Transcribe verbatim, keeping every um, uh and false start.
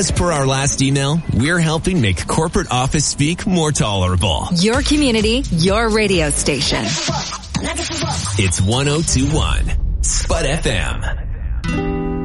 As per our last email, we're helping make corporate office speak more tolerable. Your community, your radio station. It's one oh two point one Spud F M.